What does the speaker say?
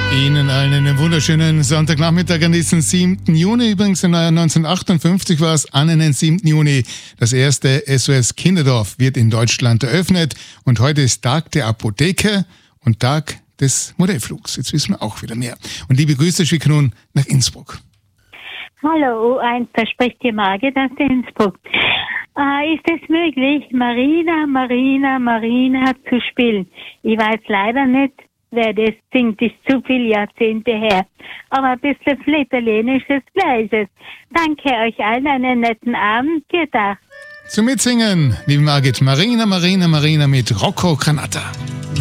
Ihnen allen einen wunderschönen Sonntagnachmittag an diesem 7. Juni. Übrigens im Jahr 1958 war es an den 7. Juni. Das erste SOS Kinderdorf wird in Deutschland eröffnet. Und heute ist Tag der Apotheke und Tag des Modellflugs. Jetzt wissen wir auch wieder mehr. Und liebe Grüße schicke nun nach Innsbruck. Hallo U1, da spricht die Margit aus Innsbruck. Ist es möglich, Marina, Marina, Marina zu spielen? Ich weiß leider nicht, wer das singt, ist zu viele Jahrzehnte her. Aber ein bisschen Flittelenisches Gleiches. Danke euch allen, einen netten Abend, gedacht. Zum Mitsingen, liebe Margit, Marina, Marina, Marina mit Rocco Granata.